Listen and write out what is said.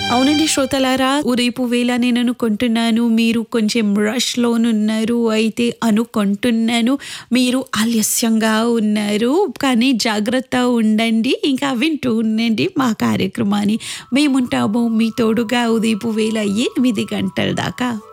అవునండి శ్రోతలారా, ఉదయపు వేళ నేను అనుకుంటున్నాను మీరు కొంచెం రష్‌లోనున్నారు అయితే అనుకుంటున్నాను. మీరు ఆలస్యంగా ఉన్నారు. కానీ జాగ్రత్త ఉండండి. ఇంకా వింటూ ఉండండి మా కార్యక్రమాన్ని. మేముంటాము మీ తోడుగా ఉదయపు వేళ 8 గంటల దాకా.